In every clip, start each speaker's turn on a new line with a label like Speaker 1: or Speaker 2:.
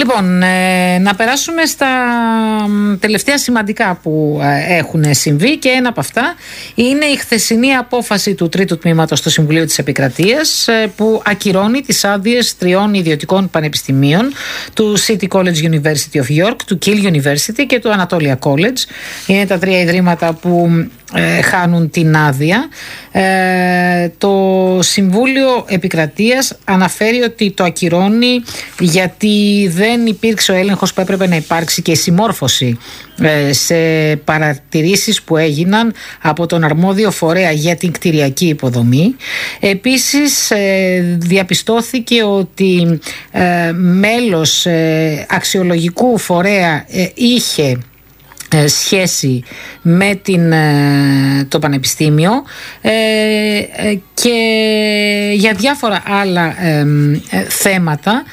Speaker 1: Λοιπόν, να περάσουμε στα τελευταία σημαντικά που έχουν συμβεί, και ένα από αυτά είναι η χθεσινή απόφαση του τρίτου τμήματος του Συμβουλίου της Επικρατείας που ακυρώνει τις άδειες 3 ιδιωτικών πανεπιστημίων, του City College University of York, του Keele University και του Anatolia College. Είναι τα 3 ιδρύματα που χάνουν την άδεια. Το Συμβούλιο Επικρατείας αναφέρει ότι το ακυρώνει γιατί δεν υπήρξε ο έλεγχος που έπρεπε να υπάρξει και η συμμόρφωση σε παρατηρήσεις που έγιναν από τον αρμόδιο φορέα για την κτηριακή υποδομή. Επίσης διαπιστώθηκε ότι μέλος αξιολογικού φορέα είχε σχέση με το πανεπιστήμιο και για διάφορα άλλα θέματα.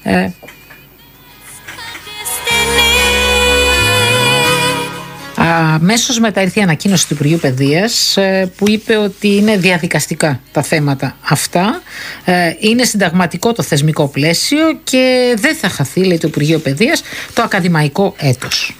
Speaker 1: Αμέσως μετά ήρθε η ανακοίνωση του Υπουργείου Παιδείας που είπε ότι είναι διαδικαστικά τα θέματα αυτά, είναι συνταγματικό το θεσμικό πλαίσιο και δεν θα χαθεί, λέει το Υπουργείο Παιδείας, το ακαδημαϊκό έτος.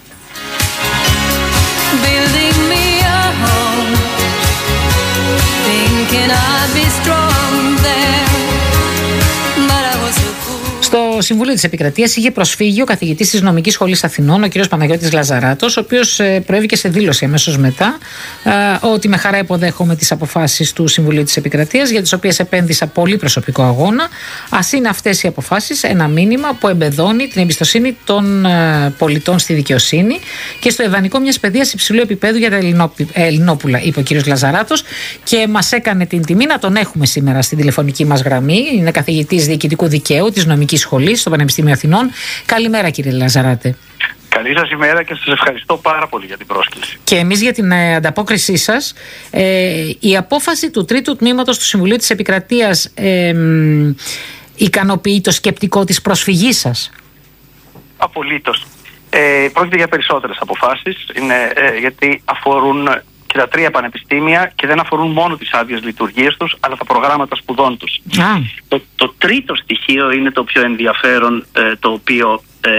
Speaker 1: Στο Συμβούλιο της Επικρατείας είχε προσφύγει ο καθηγητής της Νομικής Σχολής Αθηνών, ο κ. Παναγιώτης Λαζαράτος, ο οποίος προέβηκε σε δήλωση αμέσως μετά ότι με χαρά υποδέχομαι τις αποφάσεις του Συμβουλίου της Επικρατείας, για τις οποίες επένδυσα πολύ προσωπικό αγώνα. Ας είναι αυτές οι αποφάσεις ένα μήνυμα που εμπεδώνει την εμπιστοσύνη των πολιτών στη δικαιοσύνη και στο ιδανικό μιας παιδείας υψηλού επίπεδου για τα Ελληνόπουλα, είπε ο κ. Λαζαράτος, και μας έκανε την τιμή να τον έχουμε σήμερα στην τηλεφωνική μας γραμμή. Είναι καθηγητής διοικητικού δικαίου της Νομικής Σχολής στο Πανεπιστήμιο Αθηνών. Καλημέρα, κύριε Λαζαράτε.
Speaker 2: Καλή σας ημέρα και σας ευχαριστώ πάρα πολύ για την πρόσκληση.
Speaker 1: Και εμείς για την ανταπόκρισή σας. Η απόφαση του τρίτου τμήματος του Συμβουλίου της Επικρατείας ικανοποιεί το σκεπτικό της προσφυγής σας?
Speaker 2: Απολύτως. Πρόκειται για περισσότερες αποφάσεις, γιατί αφορούν και τα 3 πανεπιστήμια και δεν αφορούν μόνο τις άδειες λειτουργίας τους, αλλά τα προγράμματα σπουδών τους. Το τρίτο στοιχείο είναι το πιο ενδιαφέρον, το οποίο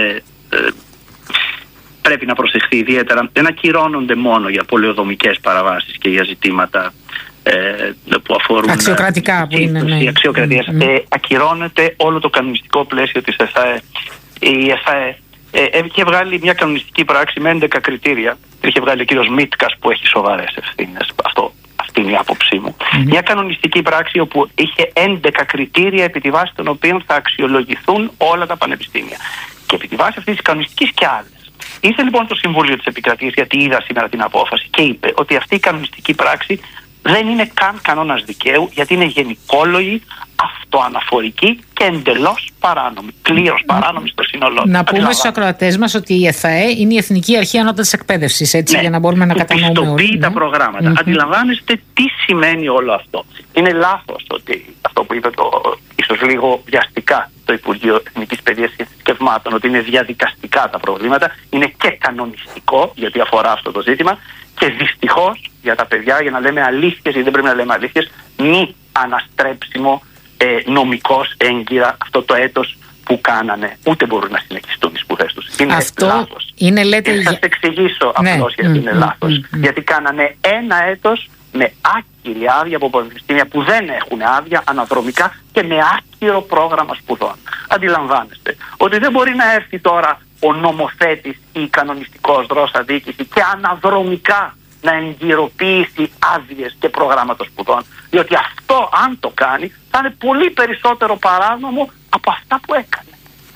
Speaker 2: πρέπει να προσεχθεί ιδιαίτερα. Δεν ακυρώνονται μόνο για πολεοδομικές παραβάσεις και για ζητήματα που αφορούν
Speaker 1: αξιοκρατικά, που είναι
Speaker 2: αξιοκρατίας. Ακυρώνεται όλο το κανονιστικό πλαίσιο της ΕΘΑΕ. Η ΕΘΑΕ είχε βγάλει μια κανονιστική πράξη με 11 κριτήρια. Είχε βγάλει ο κύριος Μίτκας, που έχει σοβαρές ευθύνες. Αυτή είναι η άποψή μου. Μια κανονιστική πράξη όπου είχε 11 κριτήρια επί τη βάση των οποίων θα αξιολογηθούν όλα τα πανεπιστήμια. Και επί τη βάση αυτής της κανονιστικής και άλλες. Ήρθε λοιπόν το Συμβούλιο της Επικρατείας, γιατί είδα σήμερα την απόφαση, και είπε ότι αυτή η κανονιστική πράξη δεν είναι καν κανόνας δικαίου, γιατί είναι γενικόλογη, αυτοαναφορική και εντελώς παράνομη. Πλήρως παράνομη στο σύνολό.
Speaker 1: Να πούμε στους ακροατές μας ότι η ΕΘΑΕ είναι η Εθνική Αρχή Ανώτατης Εκπαίδευσης, έτσι, για να μπορούμε να κατανοούμε όλοι.
Speaker 2: Πιστοποιεί τα προγράμματα. Αντιλαμβάνεστε τι σημαίνει όλο αυτό? Είναι λάθος ότι αυτό που είπε ίσως λίγο βιαστικά το Υπουργείο Εθνικής Παιδείας και Θρησκευμάτων, ότι είναι διαδικαστικά τα προβλήματα. Είναι και κανονιστικό, γιατί αφορά αυτό το ζήτημα. Και δυστυχώς για τα παιδιά, για να λέμε αλήθειες, γιατί δεν πρέπει να λέμε αλήθειες, μη αναστρέψιμο νομικός έγκυρα αυτό το έτος που κάνανε. Ούτε μπορούν να συνεχιστούν οι σπουδές τους. Είναι λάθος.
Speaker 1: Είναι, λέτε...
Speaker 2: Και θα σας εξηγήσω απλώς γιατί είναι λάθος. Γιατί κάνανε ένα έτος με άκυρη άδεια από πανεπιστήμια που δεν έχουν άδεια, αναδρομικά, και με άκυρο πρόγραμμα σπουδών. Αντιλαμβάνεστε ότι δεν μπορεί να έρθει τώρα ο νομοθέτης ή κανονιστικός δρόσα διοίκηση και αναδρομικά να εγκυροποιήσει άδειες και προγράμματα σπουδών. Διότι αυτό, αν το κάνει, θα είναι πολύ περισσότερο παράνομο από αυτά που έκανε.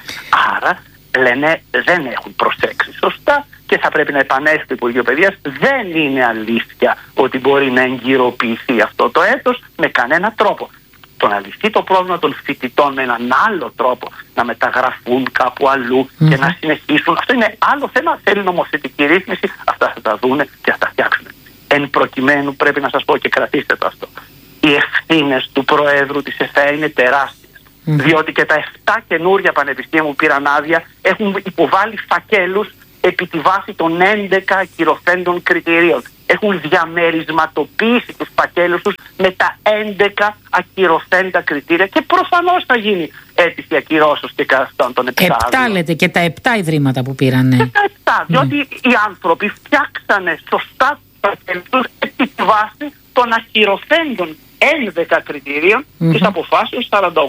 Speaker 2: Άρα λένε δεν έχουν προσέξει σωστά και θα πρέπει να επανέλθει το Υπουργείο Παιδείας. Δεν είναι αλήθεια ότι μπορεί να εγκυροποιηθεί αυτό το έτος με κανένα τρόπο. Το να λυθεί το πρόβλημα των φοιτητών με έναν άλλο τρόπο, να μεταγραφούν κάπου αλλού και να συνεχίσουν, αυτό είναι άλλο θέμα. Θέλει νομοθετική ρύθμιση, αυτά θα τα δούνε και θα τα φτιάξουν. Εν προκειμένου, πρέπει να σας πω και κρατήστε το αυτό, οι ευθύνες του Προέδρου της ΕΘΑΕ είναι τεράστιες. Διότι και τα 7 καινούργια πανεπιστήμια που πήραν άδεια έχουν υποβάλει φακέλους επί τη βάση των 11 ακυρωθέντων κριτηρίων. Έχουν διαμερισματοποιήσει τους φακέλους τους με τα 11 ακυρωθέντα κριτήρια και προφανώς θα γίνει αίτηση ακυρώσεως και αυτών των 7.
Speaker 1: 7 λέτε, και τα 7 ιδρύματα που πήραν.
Speaker 2: Και τα 7, διότι οι άνθρωποι φτιάξανε σωστά τα τους επί τη βάση των ακυρωθέντων 11 κριτήριων της αποφάσεως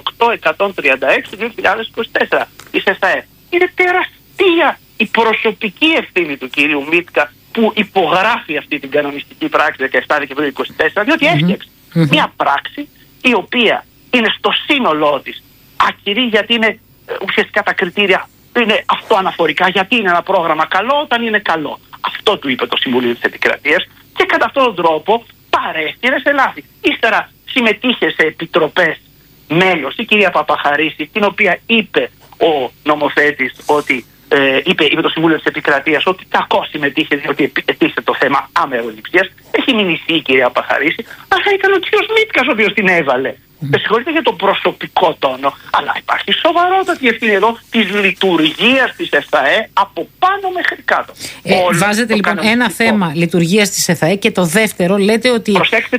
Speaker 2: 48-136-2024 της ΕΣΑΕ. Είναι τεραστία η προσωπική ευθύνη του κυρίου Μίτκα που υπογράφει αυτή την κανονιστική πράξη 17 Δεκεμβρίου 2024, διότι έφτιαξε μια πράξη η οποία είναι στο σύνολό της άκυρη, γιατί είναι ουσιαστικά τα κριτήρια είναι αυτοαναφορικά, γιατί είναι ένα πρόγραμμα καλό όταν είναι καλό. Αυτό του είπε το Συμβουλίο της Επικρατείας και κατά αυτόν τον τρόπο παρέστηρε σε λάθη. Ύστερα συμμετείχε σε επιτροπές μέλος η κυρία Παπαχαρίση, την οποία είπε ο νομοθέτης ότι είπε το Συμβούλιο της Επικρατείας ότι κακώς συμμετείχε διότι ετήσε το θέμα αμεροληψίας. Έχει μηνυθεί η κυρία Παπαχαρίση, αλλά ήταν ο κύριος Μίτκας ο οποίος την έβαλε. Με συγχωρείτε για τον προσωπικό τόνο, αλλά υπάρχει σοβαρότατη ευθύνη εδώ της λειτουργίας της ΕΣΑΕ από πάνω μέχρι κάτω.
Speaker 1: Βάζετε λοιπόν ένα θέμα λειτουργίας της ΕΣΑΕ και το δεύτερο λέτε ότι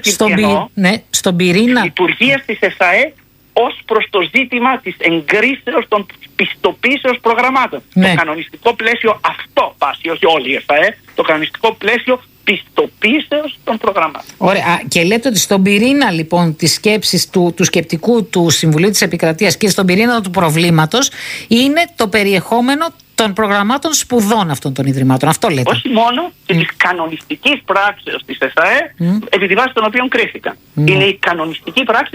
Speaker 1: στον πυρήνα
Speaker 2: λειτουργίας της ΕΣΑΕ ως προς το ζήτημα της εγκρίσεως των πιστοποίησεως προγραμμάτων. Το κανονιστικό πλαίσιο αυτό πάσει, όχι όλη η ΕΣΑΕ, το κανονιστικό πλαίσιο πιστοποίησεως των προγραμμάτων.
Speaker 1: Ωραία. Και λέτε ότι στον πυρήνα λοιπόν της σκέψης του σκεπτικού του Συμβουλίου της Επικρατείας και στον πυρήνα του προβλήματος είναι το περιεχόμενο των προγραμμάτων σπουδών αυτών των ιδρυμάτων. Αυτό λέτε.
Speaker 2: Όχι μόνο και της κανονιστικής πράξεως της ΕΣΑΕ, επί τη βάση των οποίων κρίθηκαν. Είναι η κανονιστική πράξη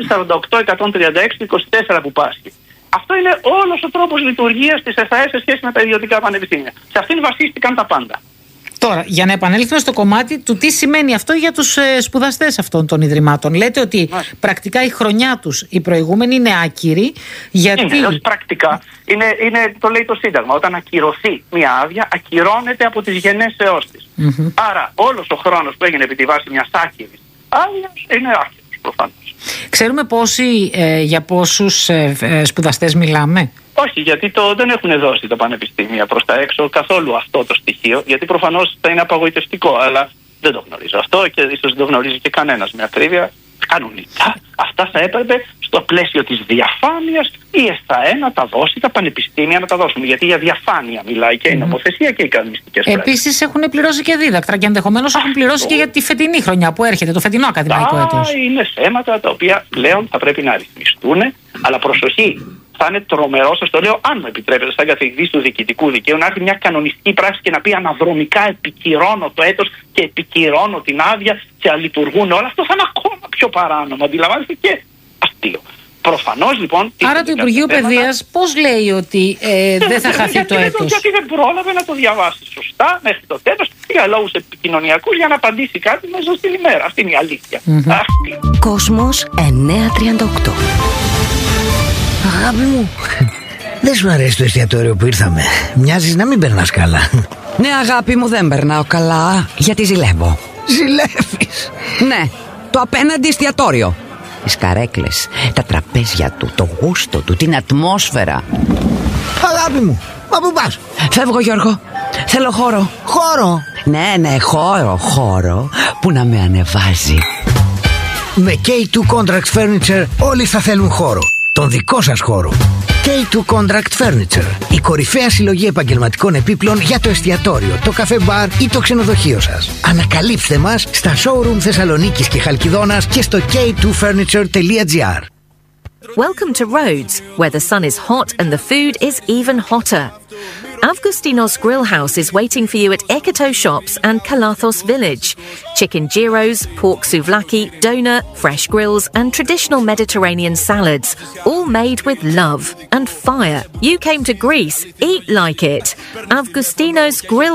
Speaker 2: 48-136-24 που πάσχει. Αυτό είναι όλος ο τρόπος λειτουργίας της ΕΣΑΕ σε σχέση με τα ιδιωτικά πανεπιστήμια. Σε αυτήν βασίστηκαν τα πάντα.
Speaker 1: Τώρα, για να επανέλθουμε στο κομμάτι του τι σημαίνει αυτό για τους σπουδαστές αυτών των ιδρυμάτων. Λέτε ότι πρακτικά η χρονιά τους, η προηγούμενη, είναι άκυρη. Γιατί...
Speaker 2: Είναι, πρακτικά. Το λέει το Σύνταγμα. Όταν ακυρωθεί μια άδεια, ακυρώνεται από τις γενέσεώς της. Άρα, όλος ο χρόνος που έγινε επί τη βάση μιας άκυρης άδειας είναι άκυρος, προφανώς.
Speaker 1: Ξέρουμε για πόσους σπουδαστές μιλάμε?
Speaker 2: Όχι, γιατί δεν έχουν δώσει τα πανεπιστήμια προς τα έξω καθόλου αυτό το στοιχείο, γιατί προφανώς θα είναι απαγοητευτικό, αλλά δεν το γνωρίζω αυτό και ίσως δεν το γνωρίζει και κανένας με ακρίβεια. Κανονικά αυτά θα έπρεπε στο πλαίσιο της διαφάνειας η ΕΣΑΕ να τα δώσει, τα πανεπιστήμια να τα δώσουν. Γιατί για διαφάνεια μιλάει και η νομοθεσία και οι κανονιστικές πράξεις.
Speaker 1: Επίσης έχουν πληρώσει και δίδακτρα και ενδεχομένως έχουν πληρώσει και για τη φετινή χρονιά που έρχεται, το φετινό ακαδημαϊκό έτος.
Speaker 2: Είναι θέματα τα οποία πλέον θα πρέπει να ρυθμιστούν, αλλά προσοχή. Θα είναι τρομερό, σας το λέω, αν μου επιτρέπετε, σαν καθηγητής του διοικητικού δικαίου, να έρθει μια κανονιστική πράξη και να πει αναδρομικά επικυρώνω το έτος και επικυρώνω την άδεια και λειτουργούν όλα. Αυτό θα είναι ακόμα πιο παράνομο. Αντιλαμβάνεστε, και αστείο. Προφανώς λοιπόν.
Speaker 1: Άρα το Υπουργείο Παιδείας πώς λέει ότι δεν θα χαθεί το έτος?
Speaker 2: Γιατί δεν πρόλαβε να το διαβάσει σωστά μέχρι το τέλος για λόγους επικοινωνιακούς για να απαντήσει κάτι μέσα στην ημέρα. Αυτή είναι η αλήθεια.
Speaker 3: Κόσμος 938.
Speaker 4: Αγάπη μου, δεν σου αρέσει το εστιατόριο που ήρθαμε? Μοιάζεις να μην περνάς καλά.
Speaker 5: Ναι, αγάπη μου, δεν περνάω καλά, γιατί ζηλεύω.
Speaker 4: Ζηλεύεις?
Speaker 5: Ναι, το απέναντι εστιατόριο. Τις καρέκλες, τα τραπέζια του, το γούστο του, την ατμόσφαιρα.
Speaker 4: Αγάπη μου, μα πού πας?
Speaker 5: Φεύγω, Γιώργο, θέλω χώρο.
Speaker 4: Χώρο?
Speaker 5: Ναι, χώρο που να με ανεβάζει.
Speaker 4: Με K2 Contract Furniture όλοι θα θέλουν χώρο. Τον δικό σας χώρο. K2 Contract Furniture. Η κορυφαία συλλογή επαγγελματικών επίπλων για το εστιατόριο, το καφέ μπαρ ή το ξενοδοχείο σας. Ανακαλύψτε μας στα showroom Θεσσαλονίκης και Χαλκιδόνας και στο k2furniture.gr.
Speaker 6: Welcome to Rhodes, where the sun is hot and the food is even hotter. Avgustinos Grill House is waiting for you at Ekoto Shops and Kalathos Village. Chicken gyros, pork souvlaki, doner, fresh grills and traditional Mediterranean salads, all made with love and fire. You came to Greece, eat like it. Avgustinos Grill